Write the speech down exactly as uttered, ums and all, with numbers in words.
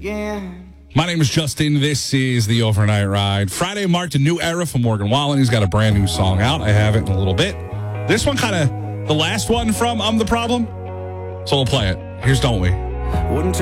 again. My name is Justin. This is the Overnight Ride. Friday marked a new era for Morgan Wallen. He's got a brand new song out. I have it in a little bit. This one kind of the last one from I'm the Problem. So we'll play it. Here's Don't We. Wouldn't